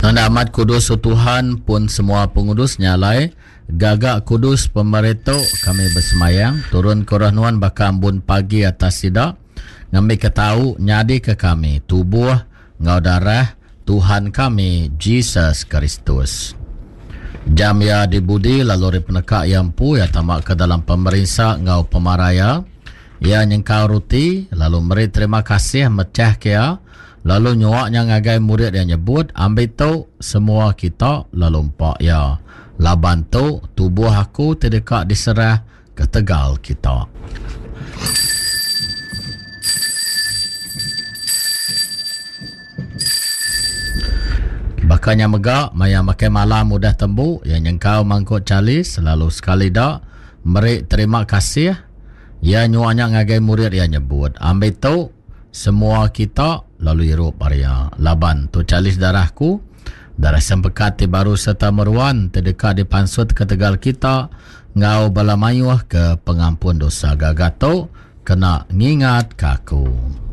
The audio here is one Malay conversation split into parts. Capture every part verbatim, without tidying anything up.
Anda amat kudus Tuhan pun semua pengudus nyalai gagak kudus pemerintah kami bersemayang turun ke rahnuan baka ambun pagi atas sidak ngambil ketahu nyadi ke kami tubuh ngau darah Tuhan kami Jesus Kristus. Jam ya dibudi lalu penekak yang pu ya tamak ke dalam pemerintah ngau pemaraya ya nyengkau ruti lalu meri terima kasih mecah kia lalu nyuaknya ngagai murid yang nyebut ambil tu semua kita lalu empak ya laban tu tubuh aku terdekat diserah ke tegal kita. Bakanya megak maya makai malam mudah tembu yang nyengkau mangkuk calis lalu sekali dak meri terima kasih ya nyuaknya ngagai murid yang nyebut ambil tu semua kita lalu irup area laban tu calis darahku darah sempekat baru serta meruan terdekat di pansut ke tegal kita ngau bala mayuh ke pengampun dosa gagato kena ngingat kaku.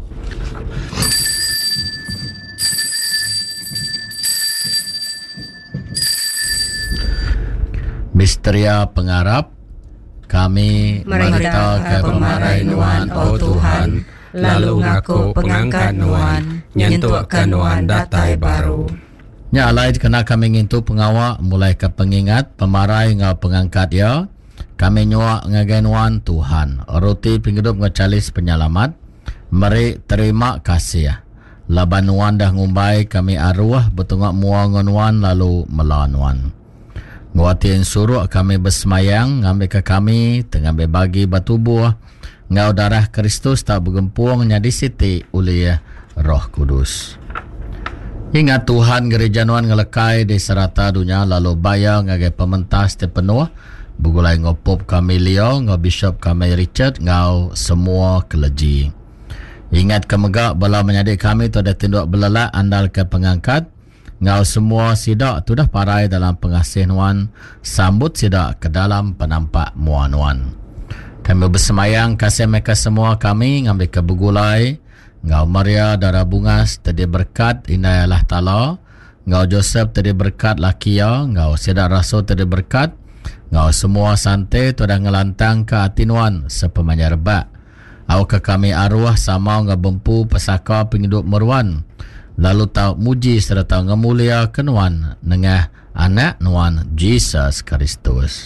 Misteria pengarap kami merita ke pemarai nuan oh Tuhan lalu ngaku pengangkat nuan nyentuhkan nuan datai baru. Nyalai kena kami ngintu pengawak mulai ke pengingat pemarai ngau pengangkat ya kami nyuak ngagai nuan Tuhan roti pinghidup ngecalis penyelamat meri terima kasih laban nuan dah ngumbai kami arwah betungak muang nuan lalu melawan nuan nguatin suruh kami bersemayang ngambil ke kami tengah bagi batu buah ngau darah Kristus tak bergempung nyadi siti oleh Roh Kudus. Ingat Tuhan gereja nuan ngelekai di serata dunia lalu bayar ngagai pementas te penuh bugulai ngopop kami Leo ngau Bishop kami Richard ngau semua keleji. Ingat kemegak bala menyadik kami tu ada tinduk belelak andal ke pengangkat ngau semua sidak tu dah parai dalam pengasih nuan sambut sidak ke dalam penampak muan nuan. Kami bersemayang kasih mereka semua kami ngambil ke begulai ngau Maria darah bungas tadi berkat indah Allah Ta'ala ngau Joseph tadi berkat lakia ngau sidak rasul tadi berkat ngau semua santai tu dah ngelantang ke hati nuan sepemanya rebak au ke kami arwah sama ngau bempu pesaka penghidup meruan lalu tau muji serta ngemulia ke nuan nengah anak nuan Jesus Kristus.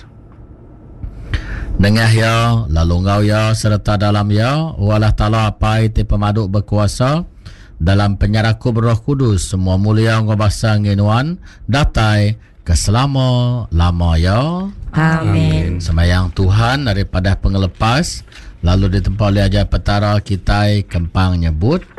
Nengah ya, lalu ngau ya serta dalam ya, walah ta'ala apai te pemaduk berkuasa dalam penyerakup Roh Kudus semua mulia ngobasa nginuan datai keselama lama ya. Amin. Semayang Tuhan daripada pengelepas lalu di tempat oleh ajar petara kita kempang nyebut